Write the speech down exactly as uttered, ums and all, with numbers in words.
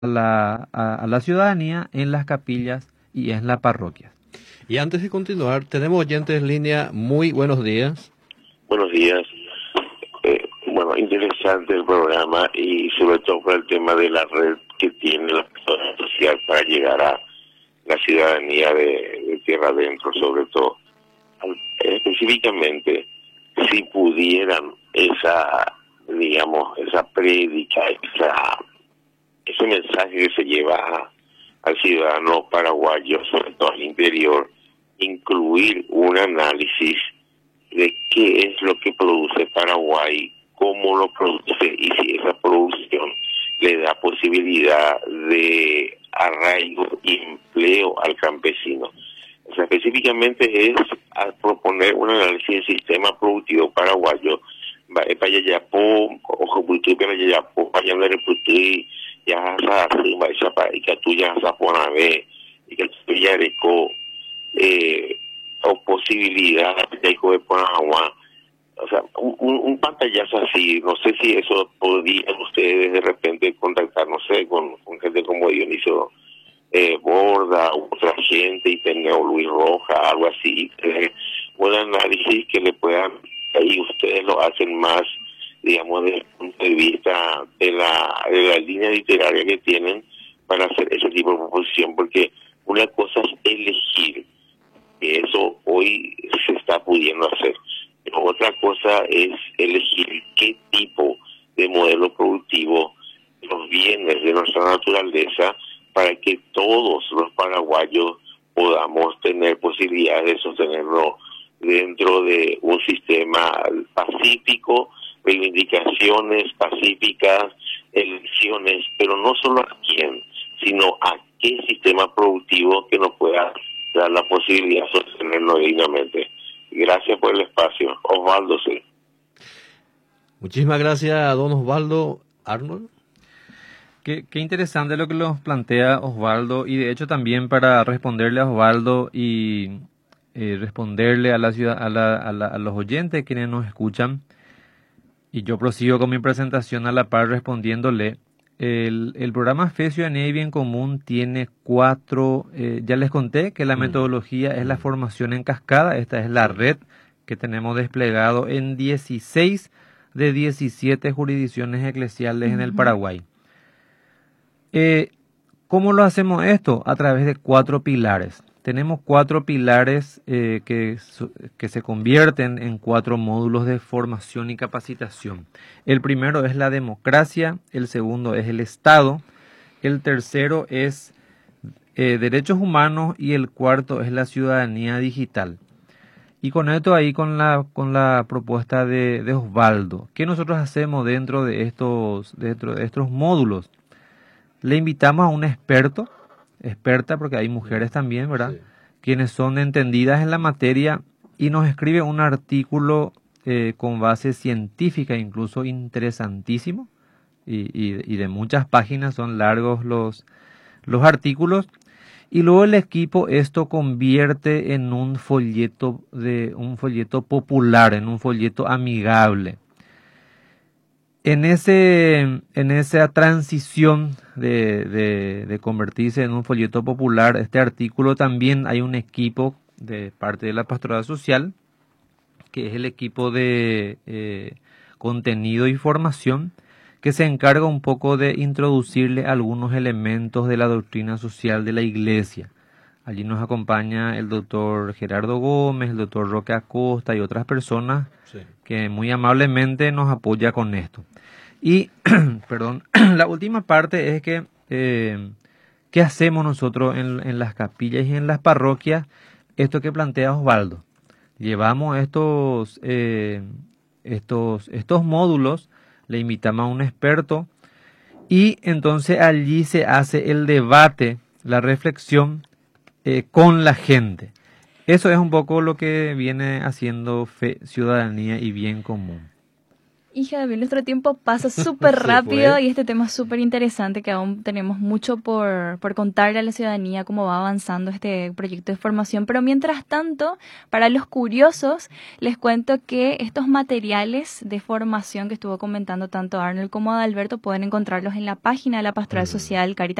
la, a, a la ciudadanía en las capillas y en las parroquias. Y antes de continuar, tenemos oyentes en línea. Muy buenos días. Buenos días. Eh, bueno, interesante el programa y sobre todo por el tema de la red que tiene la persona social para llegar a la ciudadanía de, de tierra adentro, sobre todo. Al- Específicamente, si pudieran esa, digamos, esa prédica, esa, ese mensaje que se lleva a- al ciudadano paraguayo, sobre todo al interior, incluir un análisis de qué es lo que produce Paraguay, cómo lo produce y si esa producción le da posibilidad de arraigo y empleo al campesino. O sea, específicamente es a proponer un análisis del sistema productivo paraguayo. Para Yayapo, ojo, Putri, para Yayapo, para Yandere Putri, ya sa, Baisa, para Icatuya, Saponabe, y que ya Areco, eh, o posibilidad de que pongan agua, o sea, un, un, un pantallazo así. No sé si eso podrían ustedes de repente contactar, no sé, con, con gente como Dionisio eh, Borda, u otra gente, y tener o Luis Roja, algo así, eh, un análisis que le puedan, ahí ustedes lo hacen más, digamos, desde el punto de vista de la, de la línea literaria que tienen para hacer ese tipo de proposición, porque una cosa es elegir, que eso hoy se está pudiendo hacer. Pero otra cosa es elegir qué tipo de modelo productivo, los bienes de nuestra naturaleza, para que todos los paraguayos podamos tener posibilidades de sostenernos dentro de un sistema pacífico, reivindicaciones pacíficas, elecciones, pero no solo a quién, sino a qué sistema productivo que nos pueda dar la posibilidad de sostenernos dignamente. Gracias por el espacio. Osvaldo, sí. Muchísimas gracias a don Osvaldo. Arnold. Qué, qué interesante lo que nos plantea Osvaldo, y de hecho también para responderle a Osvaldo y eh, responderle a la ciudad, a, la, a, la, a los oyentes quienes nos escuchan, y yo prosigo con mi presentación a la par respondiéndole. El, el programa Fe, Ciudadanía y Bien Común tiene cuatro, eh, ya les conté que la Mm. metodología es la Mm. formación en cascada. Esta es la red que tenemos desplegado en dieciséis de diecisiete jurisdicciones eclesiales en el Paraguay. Eh, ¿Cómo lo hacemos esto? A través de cuatro pilares. Tenemos cuatro pilares eh, que, su- que se convierten en cuatro módulos de formación y capacitación. El primero es la democracia, el segundo es el Estado, el tercero es eh, derechos humanos y el cuarto es la ciudadanía digital. Y con esto ahí, con la, con la propuesta de, de Osvaldo, ¿qué nosotros hacemos dentro de estos, dentro de estos módulos? Le invitamos a un experto, experta, porque hay mujeres también, ¿verdad? Sí. Quienes son entendidas en la materia, y nos escribe un artículo eh, con base científica, incluso interesantísimo, y, y- y de muchas páginas, son largos los, los artículos. Y luego el equipo esto convierte en un folleto de un folleto popular, en un folleto amigable. En ese, en esa transición de, de, de convertirse en un folleto popular, este artículo también hay un equipo de parte de la Pastoral Social, que es el equipo de eh, contenido y formación, que se encarga un poco de introducirle algunos elementos de la doctrina social de la Iglesia. Allí nos acompaña el doctor Gerardo Gómez, el doctor Roque Acosta y otras personas Sí. que muy amablemente nos apoya con esto. Y, perdón, la última parte es que, eh, ¿qué hacemos nosotros en, en las capillas y en las parroquias? Esto que plantea Osvaldo. Llevamos estos, eh, estos, estos módulos, le invitamos a un experto, y entonces allí se hace el debate, la reflexión eh, con la gente. Eso es un poco lo que viene haciendo Fe, Ciudadanía y Bien Común. Hija de nuestro tiempo pasa súper Se rápido fue. y este tema es súper interesante que aún tenemos mucho por, por contarle a la ciudadanía cómo va avanzando este proyecto de formación. Pero mientras tanto, para los curiosos, les cuento que estos materiales de formación que estuvo comentando tanto Arnold como Adalberto pueden encontrarlos en la página de la Pastoral Mm. Social Caritas